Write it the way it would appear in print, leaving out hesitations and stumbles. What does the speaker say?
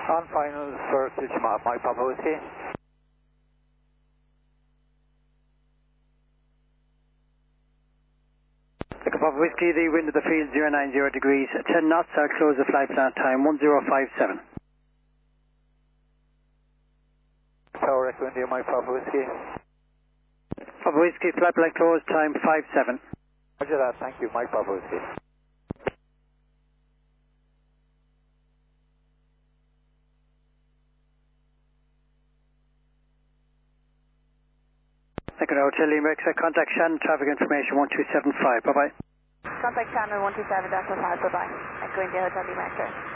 On final for switch map, Mike Papa Whiskey. Echo Papa Whiskey, the wind of the field 090 degrees, 10 knots, I'll close the flight plan time 1057. Tower Echo India, Mike Papa Whiskey. Papa Whiskey, flight plan close time 57. Roger that, thank you, Mike Papa Whiskey. Echo Hotel Lima, contact Shannon, traffic information 1275, bye bye. Contact Shannon 127.5, bye bye. Echo India Hotel Lima,